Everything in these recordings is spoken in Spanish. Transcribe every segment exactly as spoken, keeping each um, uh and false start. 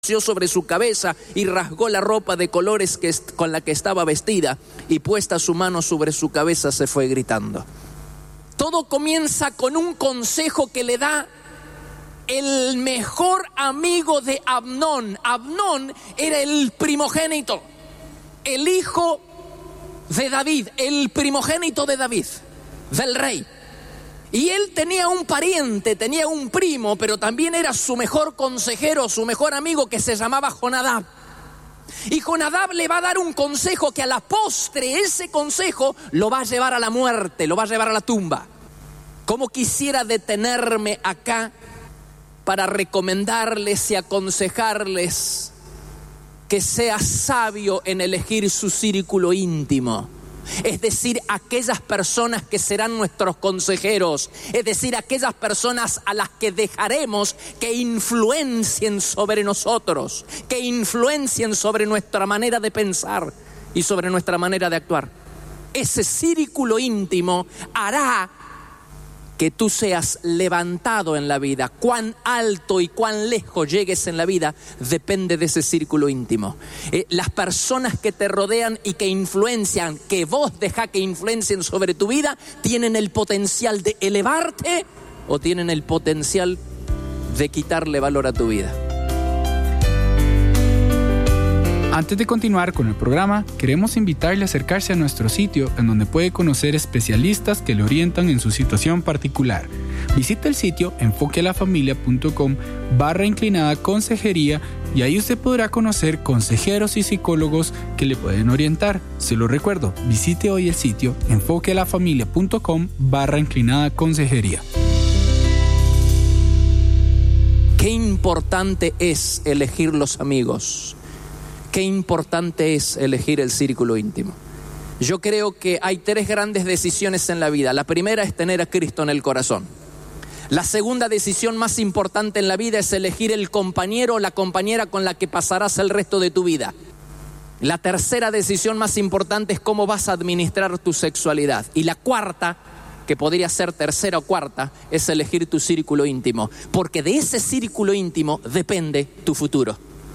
sobre su cabeza y rasgó la ropa de colores que est- con la que estaba vestida, y puesta su mano sobre su cabeza se fue gritando. Todo comienza con un consejo que le da el mejor amigo de Amnón. Amnón era el primogénito, el hijo de David, el primogénito de David, del rey. Y él tenía un pariente, tenía un primo, pero también era su mejor consejero, su mejor amigo, que se llamaba Jonadab. Y Jonadab le va a dar un consejo que a la postre ese consejo lo va a llevar a la muerte, lo va a llevar a la tumba. Cómo quisiera detenerme acá para recomendarles y aconsejarles que sea sabio en elegir su círculo íntimo. Es decir, aquellas personas que serán nuestros consejeros, es decir, aquellas personas a las que dejaremos que influencien sobre nosotros, que influencien sobre nuestra manera de pensar y sobre nuestra manera de actuar. Ese círculo íntimo hará que tú seas levantado en la vida. Cuán alto y cuán lejos llegues en la vida depende de ese círculo íntimo. Eh, las personas que te rodean y que influencian, que vos dejá que influencien sobre tu vida, tienen el potencial de elevarte o tienen el potencial de quitarle valor a tu vida. Antes de continuar con el programa, queremos invitarle a acercarse a nuestro sitio, en donde puede conocer especialistas que le orientan en su situación particular. Visite el sitio enfoquealafamilia.com barra inclinada consejería, y ahí usted podrá conocer consejeros y psicólogos que le pueden orientar. Se lo recuerdo, visite hoy el sitio enfoquealafamilia.com barra inclinada consejería. Qué importante es elegir los amigos. Qué importante es elegir el círculo íntimo. Yo creo que hay tres grandes decisiones en la vida. La primera es tener a Cristo en el corazón. La segunda decisión más importante en la vida es elegir el compañero o la compañera con la que pasarás el resto de tu vida. La tercera decisión más importante es cómo vas a administrar tu sexualidad. Y la cuarta, que podría ser tercera o cuarta, es elegir tu círculo íntimo. Porque de ese círculo íntimo depende tu futuro.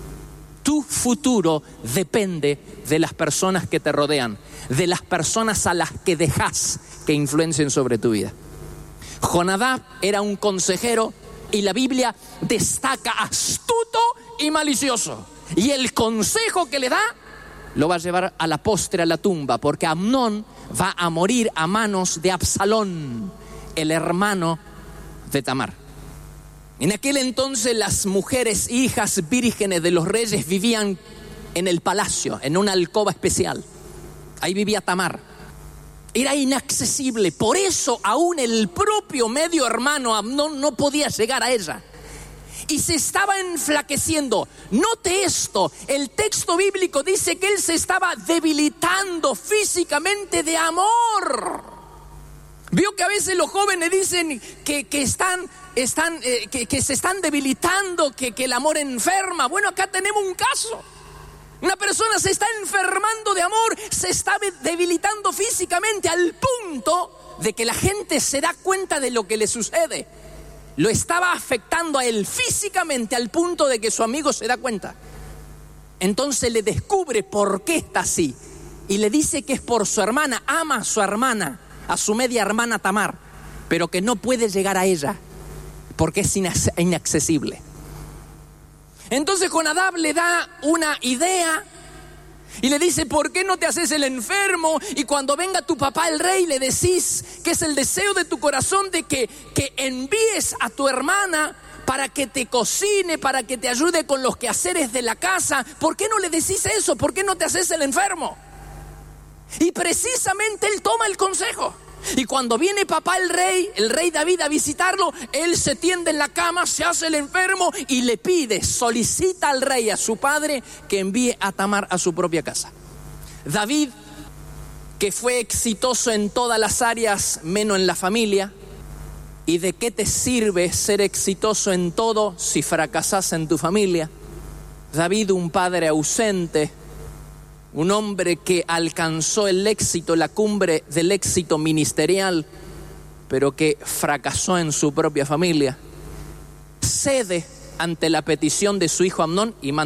Tu futuro depende de las personas que te rodean, de las personas a las que dejas que influencien sobre tu vida. Jonadab era un consejero y la Biblia destaca astuto y malicioso. Y el consejo que le da lo va a llevar a la postre a la tumba, porque Amnón va a morir a manos de Absalón, el hermano de Tamar. En aquel entonces las mujeres hijas vírgenes de los reyes vivían en el palacio, en una alcoba especial. Ahí vivía Tamar. Era inaccesible, por eso aún el propio medio hermano Amnón no podía llegar a ella. Y se estaba enflaqueciendo. Note esto, el texto bíblico dice que él se estaba debilitando físicamente de amor. Vio que a veces los jóvenes dicen que, que están, están, eh, que, que se están debilitando, que, que el amor enferma. Bueno, acá tenemos un caso. Una persona se está enfermando de amor, se está debilitando físicamente al punto de que la gente se da cuenta de lo que le sucede. Lo estaba afectando a él físicamente al punto de que su amigo se da cuenta. Entonces le descubre por qué está así y le dice que es por su hermana, ama a su hermana, a su media hermana Tamar, pero que no puede llegar a ella porque es inaccesible. Entonces Jonadab le da una idea y le dice: ¿por qué no te haces el enfermo? Y cuando venga tu papá el rey le decís que es el deseo de tu corazón de que, que envíes a tu hermana para que te cocine, para que te ayude con los quehaceres de la casa. ¿Por qué no le decís eso? ¿Por qué no te haces el enfermo? Y precisamente él toma el consejo. Y cuando viene papá el rey, el rey David, a visitarlo, él se tiende en la cama, se hace el enfermo y le pide, solicita al rey, a su padre, que envíe a Tamar a su propia casa. David, que fue exitoso en todas las áreas menos en la familia. ¿Y de qué te sirve ser exitoso en todo si fracasas en tu familia? David, un padre ausente, un hombre que alcanzó el éxito, la cumbre del éxito ministerial, pero que fracasó en su propia familia. Cede ante la petición de su hijo Amnón y